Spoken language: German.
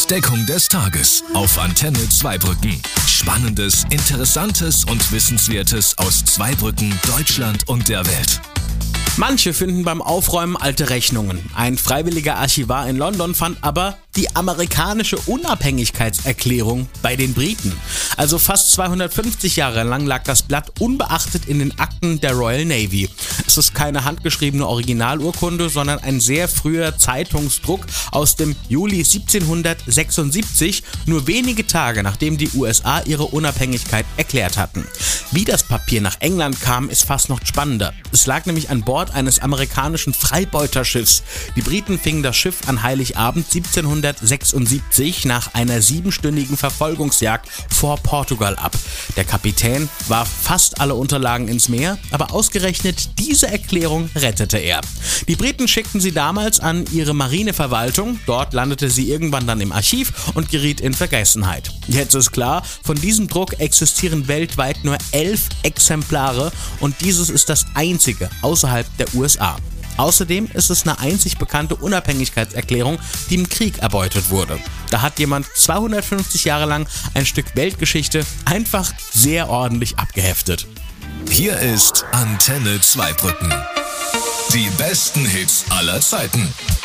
Entdeckung des Tages auf Antenne Zweibrücken. Spannendes, Interessantes und Wissenswertes aus Zweibrücken, Deutschland und der Welt. Manche finden beim Aufräumen alte Rechnungen. Ein freiwilliger Archivar in London fand aber die amerikanische Unabhängigkeitserklärung bei den Briten. Also fast 250 Jahre lang lag das Blatt unbeachtet in den Akten der Royal Navy. Es ist keine handgeschriebene Originalurkunde, sondern ein sehr früher Zeitungsdruck aus dem Juli 1776, nur wenige Tage nachdem die USA ihre Unabhängigkeit erklärt hatten. Wie das Papier nach England kam, ist fast noch spannender. Es lag nämlich an Bord eines amerikanischen Freibeuterschiffs. Die Briten fingen das Schiff an Heiligabend 1776 nach einer 7-stündigen Verfolgungsjagd vor Portugal ab. Der Kapitän warf fast alle Unterlagen ins Meer, aber ausgerechnet diese Erklärung rettete er. Die Briten schickten sie damals an ihre Marineverwaltung. Dort landete sie irgendwann dann im Archiv und geriet in Vergessenheit. Jetzt ist klar, von diesem Druck existieren weltweit nur 11 Exemplare und dieses ist das einzige außerhalb der USA. Außerdem ist es eine einzig bekannte Unabhängigkeitserklärung, die im Krieg erbeutet wurde. Da hat jemand 250 Jahre lang ein Stück Weltgeschichte einfach sehr ordentlich abgeheftet. Hier ist Antenne Zweibrücken. Die besten Hits aller Zeiten.